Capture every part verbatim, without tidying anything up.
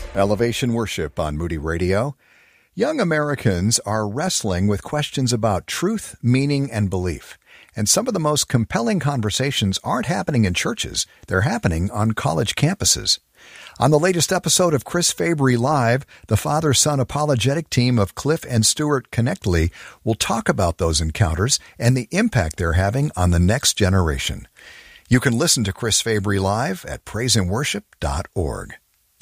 Elevation Worship on Moody Radio. Young Americans are wrestling with questions about truth, meaning, and belief. And some of the most compelling conversations aren't happening in churches. They're happening on college campuses. On the latest episode of Chris Fabry Live, the father-son apologetic team of Cliff and Stuart Connectly will talk about those encounters and the impact they're having on the next generation. You can listen to Chris Fabry Live at praise and worship dot org.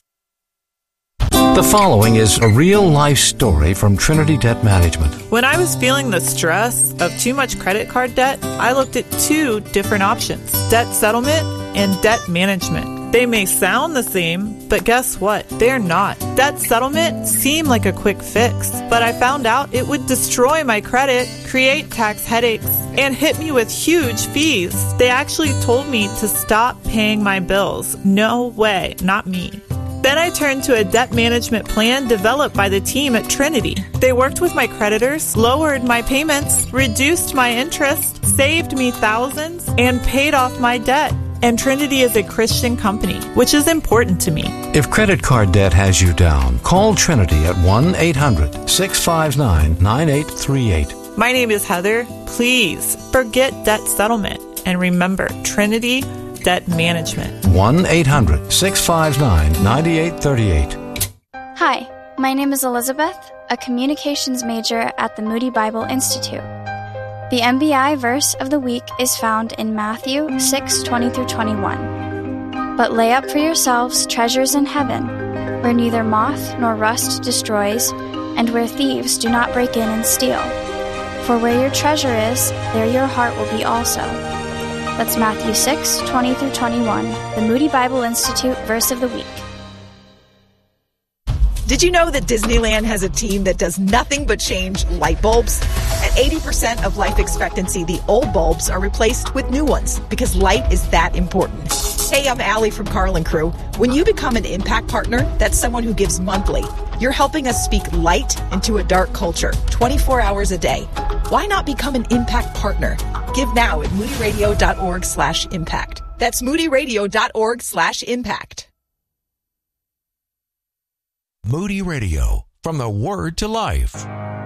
The following is a real-life story from Trinity Debt Management. When I was feeling the stress of too much credit card debt, I looked at two different options: debt settlement and debt management. They may sound the same, but guess what? They're not. Debt settlement seemed like a quick fix, but I found out it would destroy my credit, create tax headaches, and hit me with huge fees. They actually told me to stop paying my bills. No way, not me. Then I turned to a debt management plan developed by the team at Trinity. They worked with my creditors, lowered my payments, reduced my interest, saved me thousands, and paid off my debt. And Trinity is a Christian company, which is important to me. If credit card debt has you down, call Trinity at one eight hundred, six five nine, nine eight three eight. My name is Heather. Please forget debt settlement and remember Trinity Debt Management. one eight hundred, six five nine, nine eight three eight. Hi, my name is Elizabeth, a communications major at the Moody Bible Institute. The M B I verse of the week is found in Matthew six twenty through twenty-one. But lay up for yourselves treasures in heaven, where neither moth nor rust destroys, and where thieves do not break in and steal. For where your treasure is, there your heart will be also. That's Matthew six twenty through twenty-one, the Moody Bible Institute verse of the week. Did you know that Disneyland has a team that does nothing but change light bulbs? At eighty percent of life expectancy, the old bulbs are replaced with new ones because light is that important. Hey, I'm Allie from Carl and Crew. When you become an Impact Partner, that's someone who gives monthly. You're helping us speak light into a dark culture, twenty-four hours a day. Why not become an Impact Partner? Give now at moodyradio.org slash impact. That's moodyradio.org slash impact. Moody Radio, from the Word to Life.